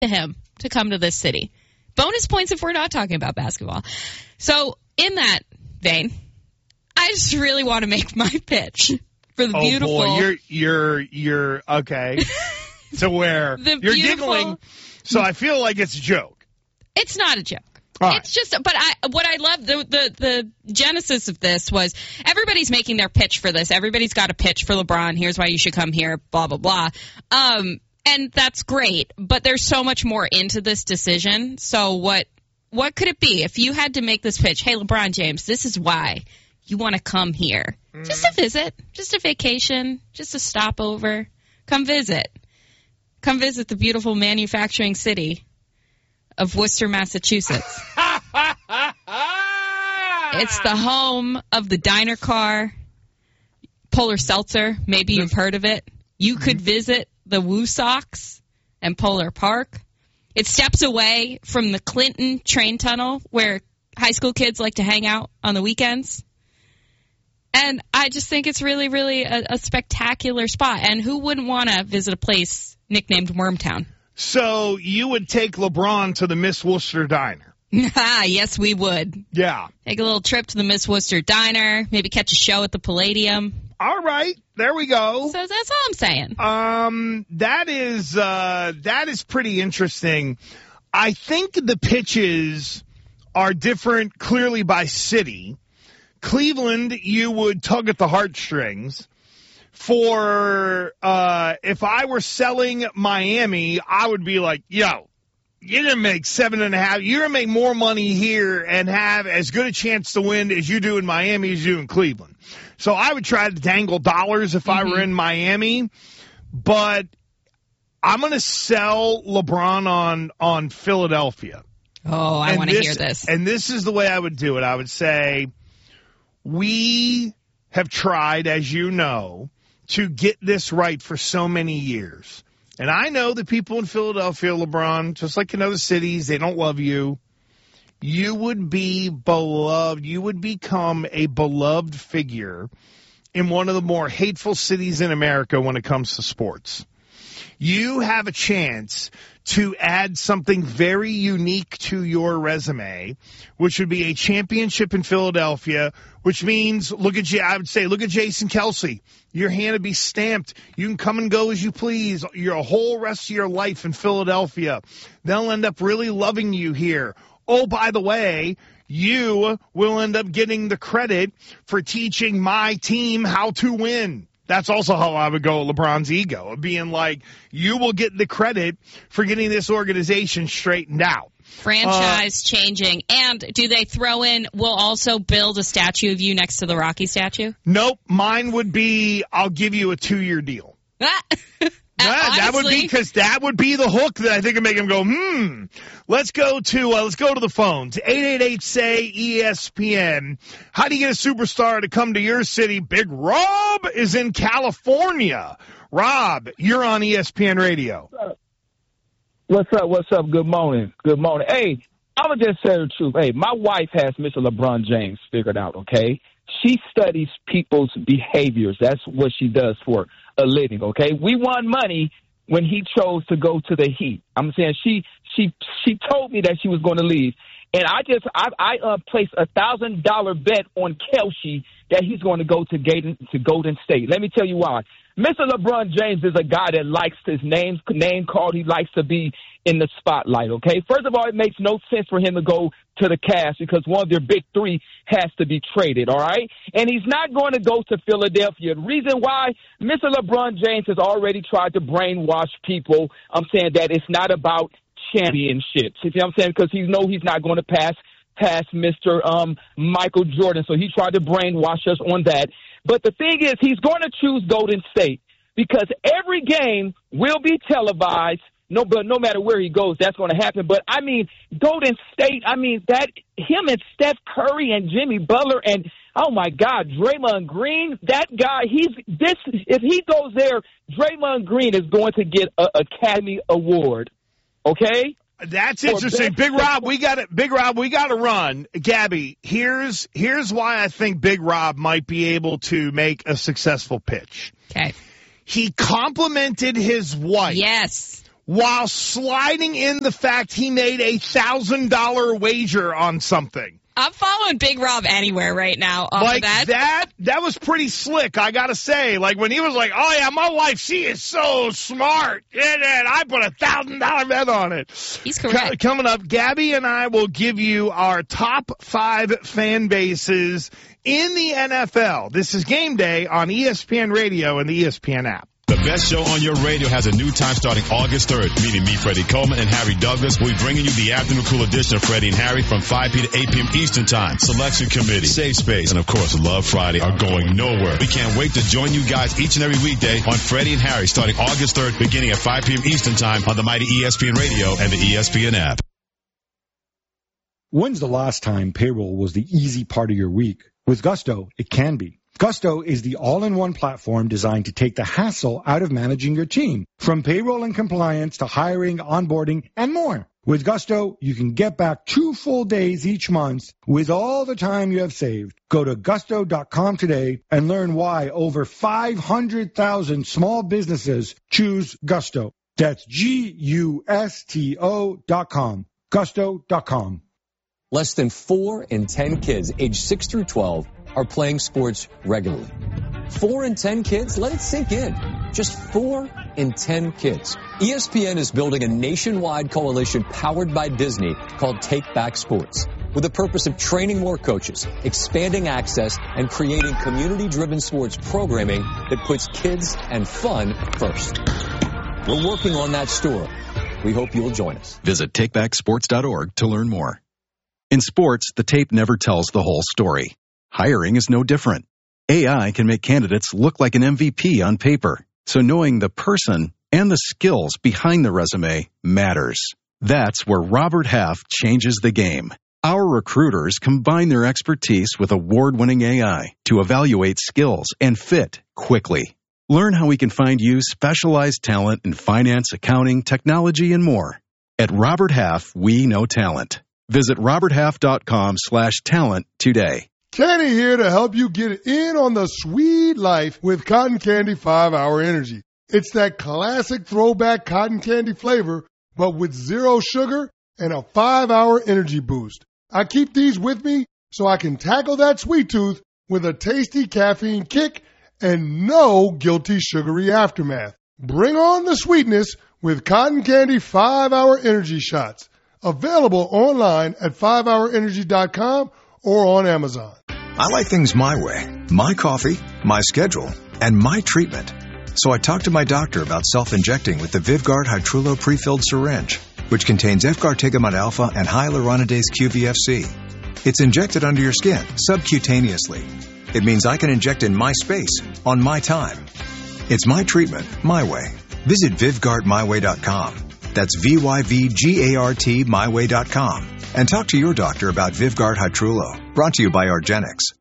to him to come to this city. Bonus points if we're not talking about basketball. So in that vein, I just really want to make my pitch for the beautiful. Oh boy, you're okay. To where you're giggling, so I feel like it's a joke. It's not a joke. Right. It's just, but what I love, the genesis of this was everybody's making their pitch for this. Everybody's got a pitch for LeBron. Here's why you should come here, blah, blah, blah. And that's great, but there's so much more into this decision. So what could it be if you had to make this pitch? Hey, LeBron James, this is why you want to come here. Just a visit, just a vacation, just a stopover. Come visit. Come visit the beautiful manufacturing city of Worcester, Massachusetts. It's the home of the diner car, Polar Seltzer. Maybe you've heard of it. You could visit the Woo Sox and Polar Park. It steps away from the Clinton train tunnel where high school kids like to hang out on the weekends. And I just think it's really, really a spectacular spot. And who wouldn't want to visit a place nicknamed Wormtown? So you would take LeBron to the Miss Worcester Diner? Yes, we would. Yeah. Take a little trip to the Miss Worcester Diner, maybe catch a show at the Palladium. All right, there we go. So that's all I'm saying. That is pretty interesting. I think the pitches are different clearly by city. Cleveland, you would tug at the heartstrings. For if I were selling Miami, I would be like, yo, you're going to make 7.5. You're going to make more money here and have as good a chance to win as you do in Miami as you do in Cleveland. So I would try to dangle dollars if I were in Miami. But I'm going to sell LeBron on Philadelphia. Oh, I want to hear this. And this is the way I would do it. I would say, we have tried, as you know, to get this right for so many years. And I know the people in Philadelphia, LeBron, just like in other cities, they don't love you. You would be beloved. You would become a beloved figure in one of the more hateful cities in America when it comes to sports. You have a chance to add something very unique to your resume, which would be a championship in Philadelphia, which means, I would say, look at Jason Kelce. Your hand would be stamped. You can come and go as you please your whole rest of your life in Philadelphia. They'll end up really loving you here. Oh, by the way, you will end up getting the credit for teaching my team how to win. That's also how I would go with LeBron's ego, of being like, you will get the credit for getting this organization straightened out. Franchise changing. And do they throw in, we'll also build a statue of you next to the Rocky statue? Nope. Mine would be, I'll give you a 2-year deal. That would be, because that would be the hook that I think would make him go, Let's go to the phones. 888-SAY-ESPN. How do you get a superstar to come to your city? Big Rob is in California. Rob, you're on ESPN Radio. What's up? Good morning. Hey, I'm going to just say the truth. Hey, my wife has Mr. LeBron James figured out, okay? She studies people's behaviors. That's what she does for a living, okay? We won money when he chose to go to the Heat. I'm saying she told me that she was going to leave, and I placed $1,000 bet on Kelce that he's going to go to Golden State. Let me tell you why. Mr. LeBron James is a guy that likes his name called. He likes to be in the spotlight, okay? First of all, it makes no sense for him to go to the Cavs because one of their big three has to be traded, all right? And he's not going to go to Philadelphia. The reason why, Mr. LeBron James has already tried to brainwash people. I'm saying that it's not about championships. You see what I'm saying? Because he knows he's not going to pass Mr. Michael Jordan. So he tried to brainwash us on that. But the thing is, he's going to choose Golden State because every game will be televised. No matter where he goes, that's going to happen. But, I mean, Golden State, that him and Steph Curry and Jimmy Butler and, oh, my God, Draymond Green, that guy, if he goes there, Draymond Green is going to get an Academy Award, okay? That's interesting. Big Rob, we got to run. Gabby, here's why I think Big Rob might be able to make a successful pitch. Okay. He complimented his wife. Yes. while sliding in the fact he made $1,000 wager on something. I'm following Big Rob anywhere right now. Like that was pretty slick, I gotta say. Like when he was like, "Oh yeah, my wife, she is so smart, and I put $1,000 bet on it." He's correct. Coming up, Gabby and I will give you our top 5 fan bases in the NFL. This is Game Day on ESPN Radio and the ESPN app. The best show on your radio has a new time starting August 3rd. Meeting me, Freddie Coleman, and Harry Douglas. We'll be bringing you the afternoon cool edition of Freddie and Harry from 5 p.m. to 8 p.m. Eastern Time. Selection Committee, Safe Space, and of course, Love Friday are going nowhere. We can't wait to join you guys each and every weekday on Freddie and Harry starting August 3rd, beginning at 5 p.m. Eastern Time on the mighty ESPN Radio and the ESPN app. When's the last time payroll was the easy part of your week? With Gusto, it can be. Gusto is the all-in-one platform designed to take the hassle out of managing your team, from payroll and compliance to hiring, onboarding, and more. With Gusto, you can get back 2 full days each month with all the time you have saved. Go to gusto.com today and learn why over 500,000 small businesses choose Gusto. That's Gusto.com. Gusto.com. Less than 4 in 10 kids aged 6 through 12 are playing sports regularly. 4 in 10 kids? Let it sink in. Just 4 in 10 kids. ESPN is building a nationwide coalition powered by Disney called Take Back Sports, with the purpose of training more coaches, expanding access, and creating community-driven sports programming that puts kids and fun first. We're working on that story. We hope you'll join us. Visit takebacksports.org to learn more. In sports, the tape never tells the whole story. Hiring is no different. AI can make candidates look like an MVP on paper, so knowing the person and the skills behind the resume matters. That's where Robert Half changes the game. Our recruiters combine their expertise with award-winning AI to evaluate skills and fit quickly. Learn how we can find you specialized talent in finance, accounting, technology, and more. At Robert Half, we know talent. Visit roberthalf.com/talent today. Kenny here to help you get in on the sweet life with Cotton Candy 5-Hour Energy. It's that classic throwback cotton candy flavor, but with 0 sugar and a 5-hour energy boost. I keep these with me so I can tackle that sweet tooth with a tasty caffeine kick and no guilty sugary aftermath. Bring on the sweetness with Cotton Candy 5-Hour Energy Shots. Available online at 5hourenergy.com or on Amazon. I like things my way, my coffee, my schedule, and my treatment. So I talked to my doctor about self-injecting with the Vyvgart Hytrulo prefilled syringe, which contains F-gartigimod alpha and hyaluronidase QVFC. It's injected under your skin, subcutaneously. It means I can inject in my space, on my time. It's my treatment, my way. Visit VyvgartMyWay.com. That's VYVGART myway.com. And talk to your doctor about Vyvgart Hytrulo. Brought to you by Argenix.